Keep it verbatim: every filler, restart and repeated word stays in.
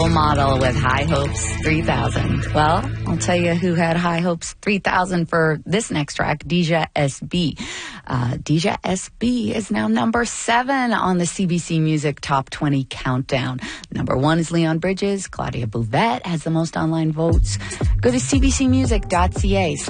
role model with High Hopes three thousand. Well, I'll tell you who had High Hopes three thousand for this next track, Deja S B. Uh, Deja S B is now number seven on the C B C Music Top twenty Countdown. Number one is Leon Bridges. Claudia Bouvette has the most online votes. Go to c b c music dot c a.